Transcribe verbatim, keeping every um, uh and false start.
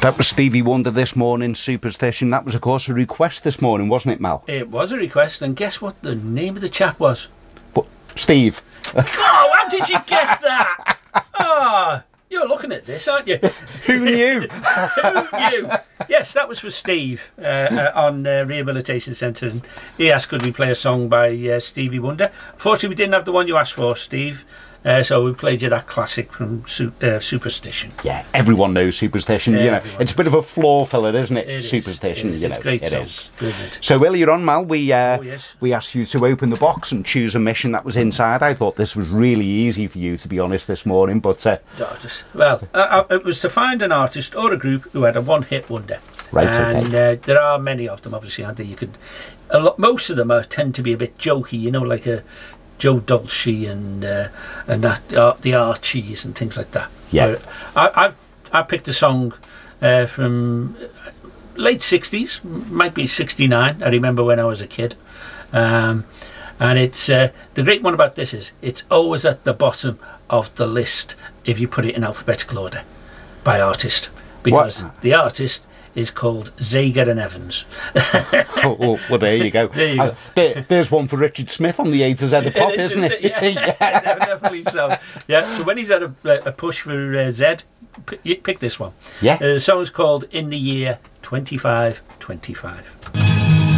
That was Stevie Wonder this morning, Superstition. That was, of course, a request this morning, wasn't it, Mal? It was a request, and guess what the name of the chap was? But Steve. Oh, how did you guess that? Oh, you're looking at this, aren't you? Who knew? Who knew? Yes, that was for Steve uh, uh, on uh, Rehabilitation Centre. And he asked, could we play a song by uh, Stevie Wonder? Unfortunately, we didn't have the one you asked for, Steve. Uh, so we played you that classic from Su- uh, Superstition. Yeah, everyone knows Superstition. Yeah, you know, everyone. It's a bit of a floor filler, isn't it? It is. Superstition. It is. You It's know, a great it song. is. Brilliant. So earlier on, Mal, we uh, Oh, yes. we asked you to open the box and choose a mission that was inside. I thought this was really easy for you, to be honest, this morning. But uh, No, just- well, uh, uh, it was to find an artist or a group who had a one-hit wonder. Right, and okay. uh, there are many of them, obviously, aren't there? You could, a lot, most of them are, tend to be a bit jokey, you know, like a Joe Dolce and uh, and that, uh, the Archies and things like that. Yeah. But I, I I picked a song uh, from late sixties, might be sixty-nine. I remember when I was a kid, um, and it's uh, the great one about this is it's always at the bottom of the list if you put it in alphabetical order by artist, because What? the artist is called Zager and Evans. oh, oh, well, there you go. There you Uh, go. there, there's one for Richard Smith on the A to Z of pop, It is, isn't it? Yeah, yeah, definitely so. Yeah, so when he's had a, a push for uh, Z, p- you pick this one. Yeah. Uh, the song's called In the Year twenty-five twenty-five.